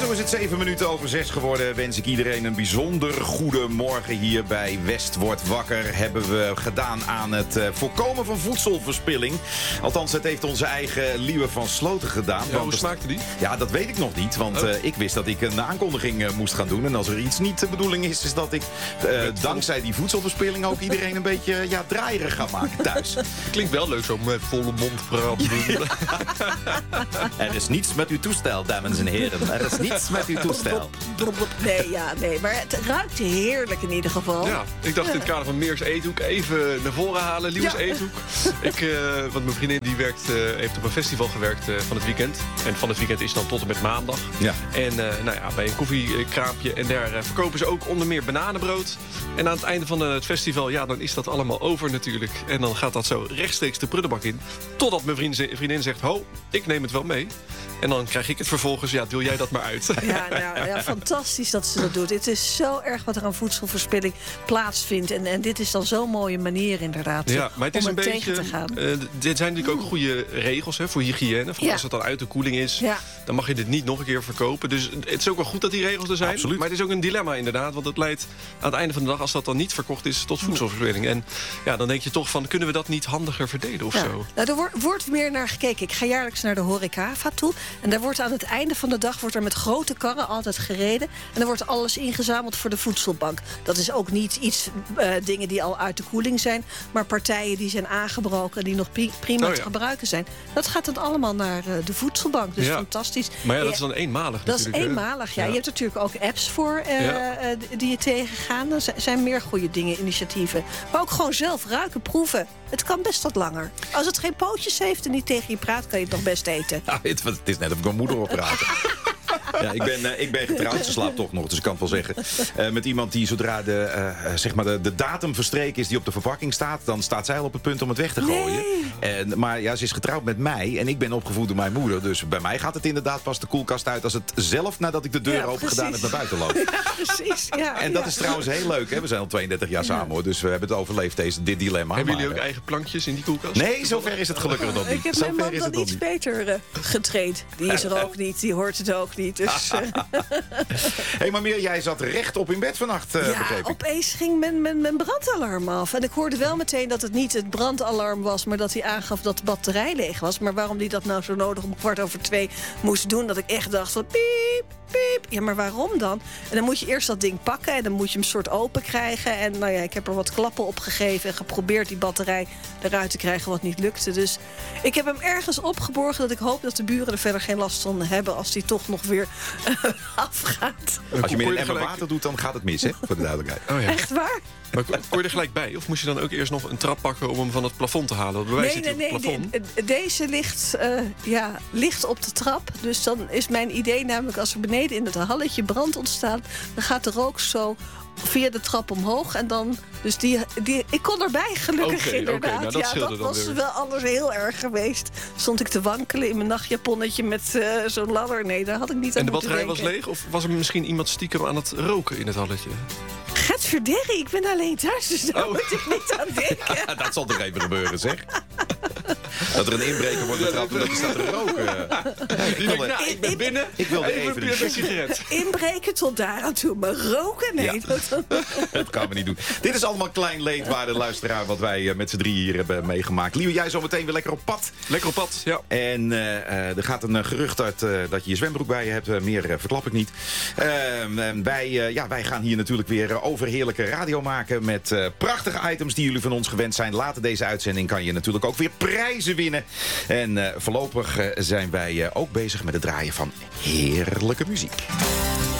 Zo is het 7:07 geworden. Wens ik iedereen een bijzonder goede morgen hier bij West wordt wakker. Hebben we gedaan aan het voorkomen van voedselverspilling. Althans, het heeft onze eigen Liewe van Sloten gedaan. Ja, hoe smaakte die? Ja, dat weet ik nog niet. Want ik wist dat ik een aankondiging moest gaan doen. En als er iets niet de bedoeling is dat ik dankzij die voedselverspilling ook iedereen een beetje draaierig ga maken thuis. Klinkt wel leuk zo met volle mond praten. Er is niets met uw toestel, dames en heren. Er is niets met uw toestel. Nee. Maar het ruikt heerlijk in ieder geval. Ja, ik dacht in het kader van Meers Eethoek even naar voren halen. Lieves Eethoek. Want mijn vriendin die heeft op een festival gewerkt van het weekend. En van het weekend is dan tot en met maandag. Ja. En bij een koffiekraampje. En daar verkopen ze ook onder meer bananenbrood. En aan het einde van het festival, dan is dat allemaal over natuurlijk. En dan gaat dat zo rechtstreeks de prullenbak in. Totdat mijn vriendin zegt, ho, ik neem het wel mee. En dan krijg ik het vervolgens, deel jij dat maar uit. Ja, fantastisch dat ze dat doet. Het is zo erg wat er aan voedselverspilling plaatsvindt. En dit is dan zo'n mooie manier inderdaad maar het is om een tegen beetje, te gaan. Dit zijn natuurlijk ook goede regels voor hygiëne. Als het dan uit de koeling is, dan mag je dit niet nog een keer verkopen. Dus het is ook wel goed dat die regels er zijn. Absoluut. Maar het is ook een dilemma inderdaad. Want het leidt aan het einde van de dag, als dat dan niet verkocht is, tot voedselverspilling. En dan denk je toch van, kunnen we dat niet handiger verdelen of zo? Nou, er wordt meer naar gekeken. Ik ga jaarlijks naar de horeca toe. En daar wordt aan het einde van de dag met grote karren altijd gereden. En dan wordt alles ingezameld voor de voedselbank. Dat is ook niet iets, dingen die al uit de koeling zijn. Maar partijen die zijn aangebroken en die nog prima te gebruiken zijn. Dat gaat dan allemaal naar de voedselbank. Dus fantastisch. Maar dat is dan eenmalig dat natuurlijk. Dat is eenmalig, ja. Je hebt natuurlijk ook apps voor die je tegengaan. Er zijn meer goede dingen, initiatieven. Maar ook gewoon zelf ruiken, proeven. Het kan best wat langer. Als het geen pootjes heeft en niet tegen je praat, kan je het nog best eten. Ja, het is net of ik mijn moeder op praten. Ja, ik ben getrouwd, ze slaapt toch nog, dus ik kan het wel zeggen. Met iemand die zodra de datum verstreken is die op de verpakking staat, dan staat zij al op het punt om het weg te gooien. Nee. Maar ze is getrouwd met mij en ik ben opgevoed door mijn moeder. Dus bij mij gaat het inderdaad pas de koelkast uit als het zelf, nadat ik de deur open gedaan heb, naar buiten loopt. Ja, precies. En dat is trouwens heel leuk. Hè? We zijn al 32 jaar samen, hoor, dus we hebben het overleefd, dit dilemma. Hebben jullie ook eigen plankjes in die koelkast? Nee, zover is het gelukkig nog niet. Ik heb mijn man dan iets beter getraind. Die is er ook niet, die hoort het ook niet. Dus, maar Meer, jij zat rechtop in bed vannacht, begreep ik. Opeens ging mijn brandalarm af. En ik hoorde wel meteen dat het niet het brandalarm was, maar dat hij aangaf dat de batterij leeg was. Maar waarom hij dat nou zo nodig om 2:15 moest doen, dat ik echt dacht van piep, piep. Ja, maar waarom dan? En dan moet je eerst dat ding pakken en dan moet je hem soort open krijgen. En ik heb er wat klappen op gegeven en geprobeerd die batterij eruit te krijgen, wat niet lukte. Dus ik heb hem ergens opgeborgen dat ik hoop dat de buren er verder geen last van hebben als die toch nog weer afgaat. Als je met een emmer water doet, dan gaat het mis, hè? Voor de duidelijkheid. Oh, ja. Echt waar? Maar kon je er gelijk bij? Of moest je dan ook eerst nog een trap pakken om hem van het plafond te halen? Nee. Deze ligt op de trap. Dus dan is mijn idee namelijk, als er beneden in het halletje brand ontstaat, dan gaat de rook zo via de trap omhoog. En dan, dus ik kon erbij, gelukkig inderdaad. Dat was wel anders heel erg geweest. Stond ik te wankelen in mijn nachtjaponnetje met zo'n ladder. Nee, daar had ik niet aan moeten denken. En de batterij was leeg? Of was er misschien iemand stiekem aan het roken in het halletje? Gadverderrie, ik ben alleen thuis, dus daar moet ik niet aan denken. Dat zal toch even gebeuren, zeg. Dat er een inbreker wordt betrapt omdat je staat te roken. Ik ben binnen. Ik wilde even een sigaret. Inbreken tot daar aan toe, maar roken? Nee. Ja. Dat gaan we niet doen. Dit is allemaal klein leedwaarde, luisteraar, wat wij met z'n drieën hier hebben meegemaakt. Liewe, jij zo meteen weer lekker op pad. Lekker op pad, ja. En er gaat een gerucht uit dat je je zwembroek bij je hebt. Meer verklap ik niet. Wij gaan hier natuurlijk weer overheerlijke radio maken met prachtige items die jullie van ons gewend zijn. Later deze uitzending kan je natuurlijk ook weer prijzen winnen. En voorlopig zijn wij ook bezig met het draaien van heerlijke muziek.